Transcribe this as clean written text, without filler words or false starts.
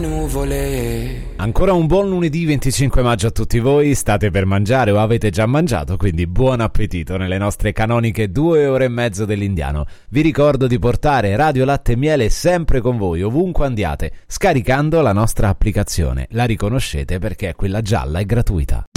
nuvole. Ancora un buon lunedì 25 maggio a tutti voi, state per mangiare o avete già mangiato, quindi buon appetito nelle nostre canoniche 2 ore e mezzo dell'Indiano. Vi ricordo di portare Radio Latte e Miele sempre con voi, ovunque andiate, scaricando la nostra applicazione. La riconoscete perché è quella gialla e gratuita.